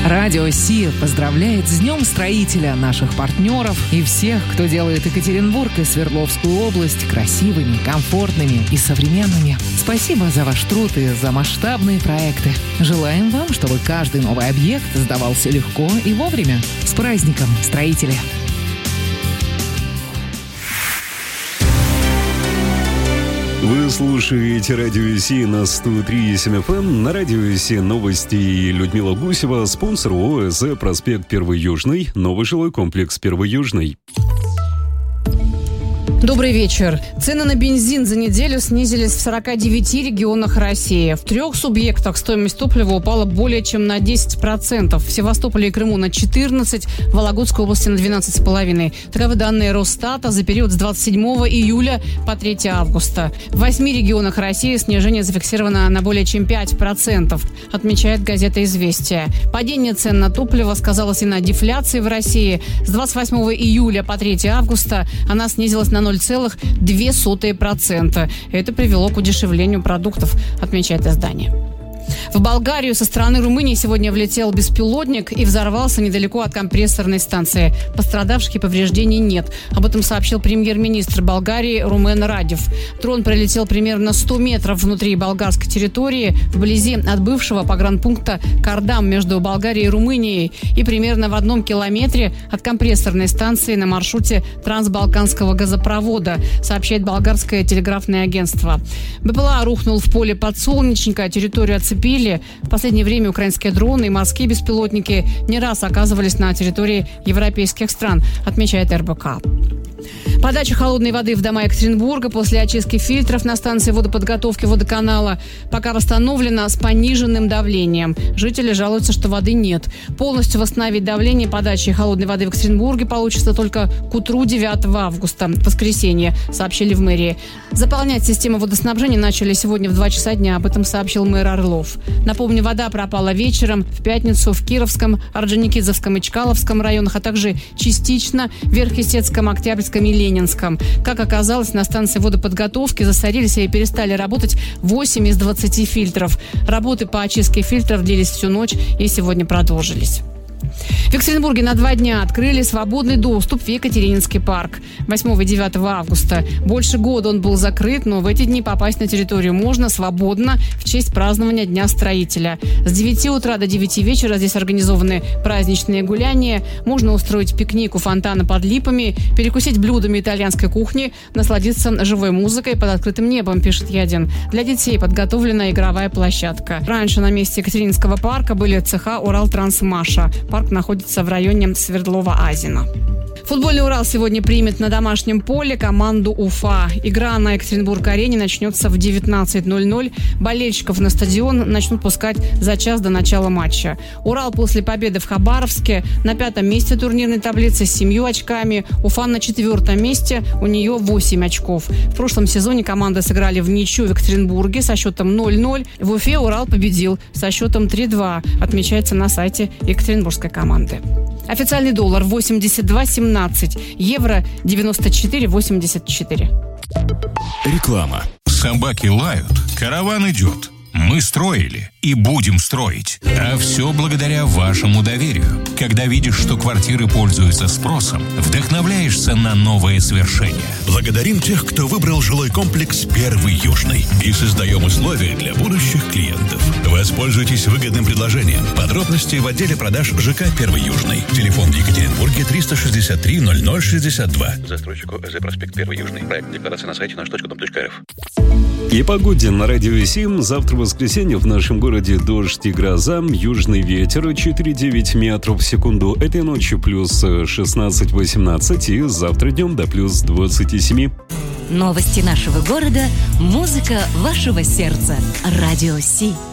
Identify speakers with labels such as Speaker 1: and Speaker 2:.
Speaker 1: Радио Си поздравляет с Днем Строителя наших партнеров и всех, кто делает Екатеринбург и Свердловскую область красивыми, комфортными и современными. Спасибо за ваш труд и за масштабные проекты. Желаем вам, чтобы каждый новый объект сдавался легко и вовремя. С праздником, строители!
Speaker 2: Вы слушаете Радио Си на 103,7 FM. На Радио Си новости и Людмила Гусева. Спонсор ООС «Проспект 1 Южный». Новый жилой комплекс 1 Южный.
Speaker 3: Добрый вечер. Цены на бензин за неделю снизились в 49 регионах России. В 3 субъектах стоимость топлива упала более чем на 10%. В Севастополе и Крыму на 14%, в Вологодской области на 12,5%. Таковы данные Росстата за период с 27 июля по 3 августа. В 8 регионах России снижение зафиксировано на более чем 5%, отмечает газета «Известия». Падение цен на топливо сказалось и на дефляции в России. С 28 июля по 3 августа она снизилась на 0,02%. Это привело к удешевлению продуктов, отмечает издание. В Болгарию со стороны Румынии сегодня влетел беспилотник и взорвался недалеко от компрессорной станции. Пострадавших и повреждений нет. Об этом сообщил премьер-министр Болгарии Румен Радев. Дрон пролетел примерно 100 метров внутри болгарской территории, вблизи от бывшего погранпункта Кардам между Болгарией и Румынией и примерно в 1 километре от компрессорной станции на маршруте Трансбалканского газопровода, сообщает болгарское телеграфное агентство. БПЛА рухнул в поле подсолнечника, территорию оцепили. В последнее время украинские дроны и морские беспилотники не раз оказывались на территории европейских стран, отмечает РБК. Подача холодной воды в дома Екатеринбурга после очистки фильтров на станции водоподготовки водоканала пока восстановлена с пониженным давлением. Жители жалуются, что воды нет. Полностью восстановить давление подачи холодной воды в Екатеринбурге получится только к утру 9 августа, воскресенье, сообщили в мэрии. Заполнять систему водоснабжения начали сегодня в 2 часа дня, об этом сообщил мэр Орлов. Напомню, вода пропала вечером в пятницу в Кировском, Орджоникидзевском и Чкаловском районах, а также частично в Верхесецком, Октябрьском и Ленинском. Как оказалось, на станции водоподготовки засорились и перестали работать 8 из 20 фильтров. Работы по очистке фильтров длились всю ночь и сегодня продолжились. В Екатеринбурге на 2 дня открыли свободный доступ в Екатерининский парк. 8 и 9 августа. Больше года он был закрыт, но в эти дни попасть на территорию можно свободно в честь празднования Дня строителя. С 9 утра до 9 вечера здесь организованы праздничные гуляния. Можно устроить пикник у фонтана под липами, перекусить блюдами итальянской кухни, насладиться живой музыкой под открытым небом, пишет Ядин. Для детей подготовлена игровая площадка. Раньше на месте Екатерининского парка были цеха «Уралтрансмаша». Парк находится в районе Свердлова-Азино. Футбольный «Урал» сегодня примет на домашнем поле команду «Уфа». Игра на Екатеринбург-арене начнется в 19:00. Болельщиков на стадион начнут пускать за час до начала матча. «Урал» после победы в Хабаровске на 5-м месте турнирной таблицы с 7 очками. «Уфа» на 4-м месте, у нее 8 очков. В прошлом сезоне команды сыграли в ничью в Екатеринбурге со счетом 0-0. В Уфе «Урал» победил со счетом 3-2, отмечается на сайте екатеринбургской команды. Официальный доллар 82.17, евро 94.84.
Speaker 4: Реклама. Собаки лают, караван идет. Мы строили и будем строить. А все благодаря вашему доверию. Когда видишь, что квартиры пользуются спросом, вдохновляешься на новые свершения.
Speaker 5: Благодарим тех, кто выбрал жилой комплекс 1 Южный. И создаем условия для будущих клиентов. Воспользуйтесь выгодным предложением. Подробности в отделе продаж ЖК 1 Южный. Телефон в Екатеринбурге 363 0062.
Speaker 6: Застройщику ЭЗ «Проспект 1 Южный». Проект декларации на сайте наш.дом.рф.
Speaker 2: И погоде на Радио Си. Завтра воскресенье в нашем городе дождь и гроза, южный ветер 4,9 метров в секунду. Этой ночью плюс 16-18 и завтра днем до плюс 27.
Speaker 7: Новости нашего города, музыка вашего сердца. Радио Си.